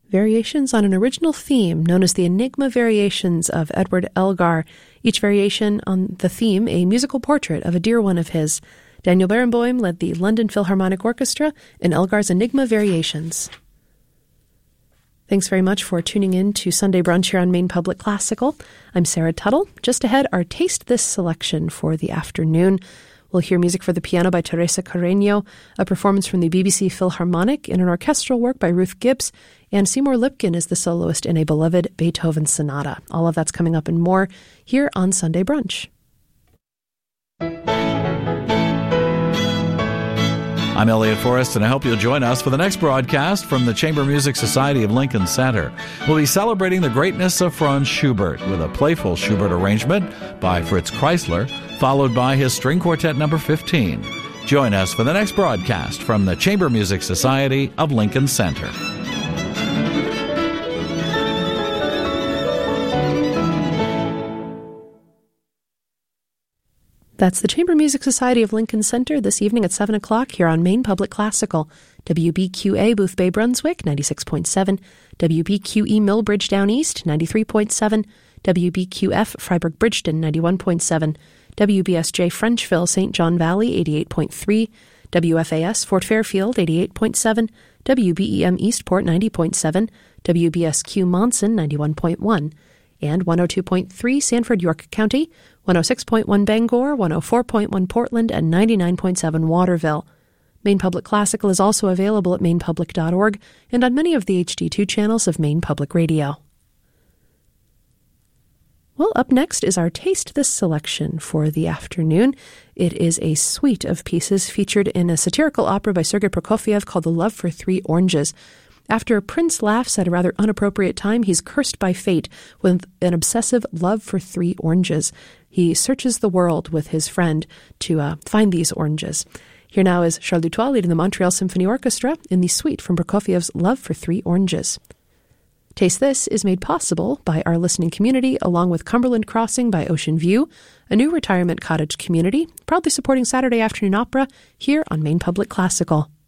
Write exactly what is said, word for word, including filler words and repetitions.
Variations on an original theme known as the Enigma Variations of Edward Elgar. Each variation on the theme a musical portrait of a dear one of his. Daniel Barenboim led the London Philharmonic Orchestra in Elgar's Enigma Variations. Thanks very much for tuning in to Sunday Brunch here on Maine Public Classical. I'm Sarah Tuttle. Just ahead, our Taste This selection for the afternoon. We'll hear music for the piano by Teresa Carreño, a performance from the B B C Philharmonic, and an orchestral work by Ruth Gibbs, and Seymour Lipkin is the soloist in a beloved Beethoven sonata. All of that's coming up and more here on Sunday Brunch. I'm Elliot Forrest, and I hope you'll join us for the next broadcast from the Chamber Music Society of Lincoln Center. We'll be celebrating the greatness of Franz Schubert with a playful Schubert arrangement by Fritz Kreisler, followed by his String Quartet number fifteen. Join us for the next broadcast from the Chamber Music Society of Lincoln Center. That's the Chamber Music Society of Lincoln Center this evening at seven o'clock here on Maine Public Classical. W B Q A Booth Bay Brunswick, ninety-six point seven. W B Q E Millbridge Down East, ninety-three point seven. W B Q F Freiburg Bridgeton, ninety-one point seven. W B S J Frenchville Saint John Valley, eighty-eight point three. W F A S Fort Fairfield, eighty-eight point seven. W B E M Eastport, ninety point seven. W B S Q Monson, ninety-one point one. And one oh two point three Sanford, York County, one oh six point one Bangor, one oh four point one Portland, and ninety-nine point seven Waterville. Maine Public Classical is also available at maine public dot org and on many of the H D two channels of Maine Public Radio. Well, up next is our Taste This selection for the afternoon. It is a suite of pieces featured in a satirical opera by Sergei Prokofiev called The Love for Three Oranges. After Prince laughs at a rather unappropriate time, he's cursed by fate with an obsessive love for three oranges. He searches the world with his friend to uh, find these oranges. Here now is Charles Dutoit leading the Montreal Symphony Orchestra in the suite from Prokofiev's Love for Three Oranges. Taste This is made possible by our listening community, along with Cumberland Crossing by Ocean View, a new retirement cottage community, proudly supporting Saturday afternoon opera here on Maine Public Classical.